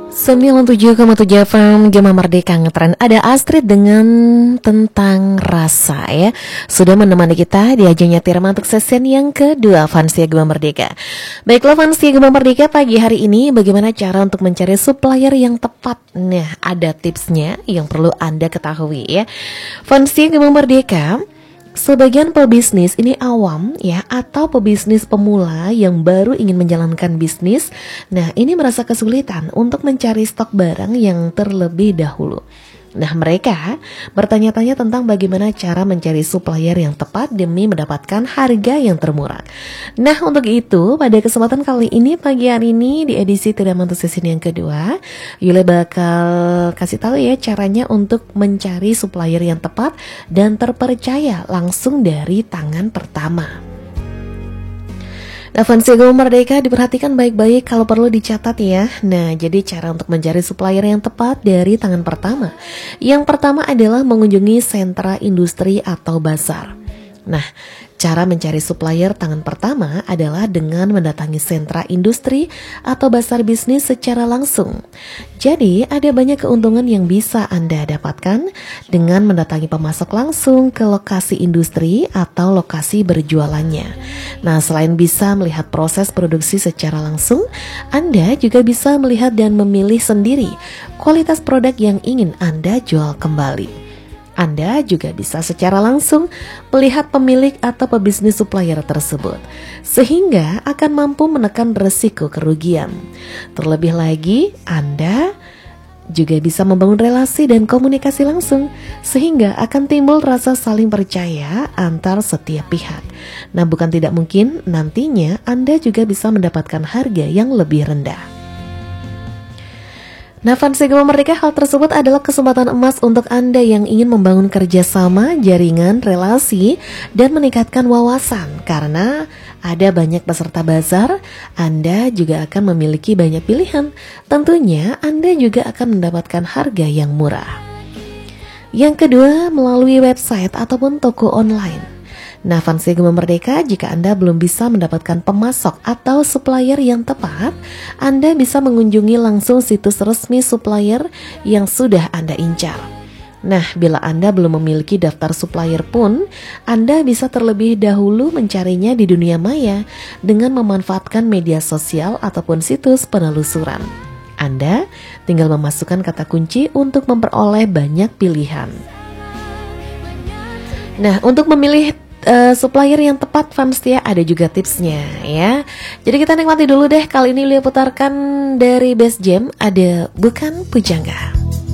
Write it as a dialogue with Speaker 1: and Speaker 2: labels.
Speaker 1: 97,7 FM Gema Merdeka Ngetren. Ada Astrid dengan Tentang Rasa ya. Sudah menemani kita di ajang Tirma untuk sesi yang kedua Fansia Gema Merdeka. Baiklah Fansia Gema Merdeka, pagi hari ini bagaimana cara untuk mencari supplier yang tepat. Nah, ada tipsnya yang perlu Anda ketahui ya. Fansia Gema Merdeka, sebagian pebisnis ini awam ya, atau pebisnis pemula yang baru ingin menjalankan bisnis. Nah, ini merasa kesulitan untuk mencari stok barang yang terlebih dahulu. Nah, mereka bertanya-tanya tentang bagaimana cara mencari supplier yang tepat demi mendapatkan harga yang termurah. Nah, untuk itu pada kesempatan kali ini, pagi hari ini di edisi Tidak Mantu Season yang kedua, Yule bakal kasih tahu ya caranya untuk mencari supplier yang tepat dan terpercaya langsung dari tangan pertama. Nah, Fansia Gema Merdeka, diperhatikan baik-baik, kalau perlu dicatat ya. Nah, jadi cara untuk mencari supplier yang tepat dari tangan pertama. Yang pertama adalah mengunjungi sentra industri atau bazar. Nah, cara mencari supplier tangan pertama adalah dengan mendatangi sentra industri atau bazar bisnis secara langsung. Jadi, ada banyak keuntungan yang bisa Anda dapatkan dengan mendatangi pemasok langsung ke lokasi industri atau lokasi berjualannya. Nah, selain bisa melihat proses produksi secara langsung, Anda juga bisa melihat dan memilih sendiri kualitas produk yang ingin Anda jual kembali. Anda juga bisa secara langsung melihat pemilik atau pebisnis supplier tersebut, sehingga akan mampu menekan resiko kerugian. Terlebih lagi, Anda juga bisa membangun relasi dan komunikasi langsung, sehingga akan timbul rasa saling percaya antar setiap pihak. Nah, bukan tidak mungkin nantinya Anda juga bisa mendapatkan harga yang lebih rendah. Nah, Fansia Gema Merdeka, hal tersebut adalah kesempatan emas untuk Anda yang ingin membangun kerjasama, jaringan, relasi, dan meningkatkan wawasan. Karena ada banyak peserta bazar, Anda juga akan memiliki banyak pilihan. Tentunya Anda juga akan mendapatkan harga yang murah. Yang kedua, melalui website ataupun toko online. Nah, Fansia Gema Merdeka, jika Anda belum bisa mendapatkan pemasok atau supplier yang tepat, Anda bisa mengunjungi langsung situs resmi supplier yang sudah Anda incar. Nah, bila Anda belum memiliki daftar supplier pun, Anda bisa terlebih dahulu mencarinya di dunia maya dengan memanfaatkan media sosial ataupun situs penelusuran. Anda tinggal memasukkan kata kunci untuk memperoleh banyak pilihan. Nah, untuk memilih supplier yang tepat, Fansia, ada juga tipsnya ya. Jadi kita nikmati dulu deh. Kali ini Lia putarkan dari Best Jam, ada Bukan Pujangga.